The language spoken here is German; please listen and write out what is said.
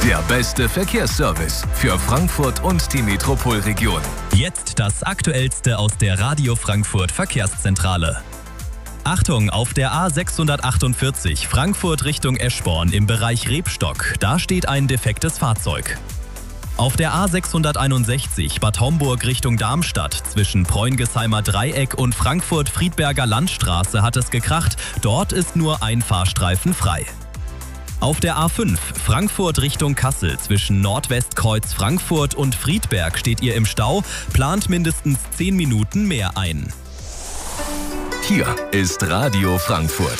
Der beste Verkehrsservice für Frankfurt und die Metropolregion. Jetzt das Aktuellste aus der Radio Frankfurt Verkehrszentrale. Achtung, auf der A648 Frankfurt Richtung Eschborn im Bereich Rebstock. Da steht ein defektes Fahrzeug. Auf der A661 Bad Homburg Richtung Darmstadt zwischen Preungesheimer Dreieck und Frankfurt-Friedberger Landstraße hat es gekracht. Dort ist nur ein Fahrstreifen frei. Auf der A5 Frankfurt Richtung Kassel zwischen Nordwestkreuz Frankfurt und Friedberg steht ihr im Stau, plant mindestens 10 Minuten mehr ein. Hier ist Radio Frankfurt.